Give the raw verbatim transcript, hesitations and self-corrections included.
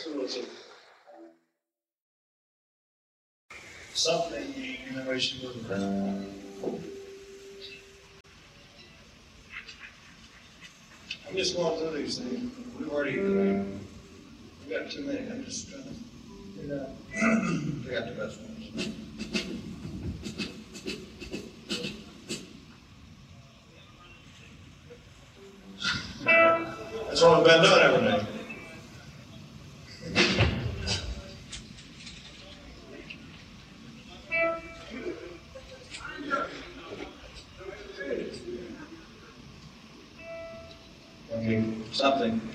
Something in the way she was around. I'm just going through these things. We've already, uh, we got too many. I'm just trying to figure out. We got the best ones. That's what we've been doing every day. Okay, something.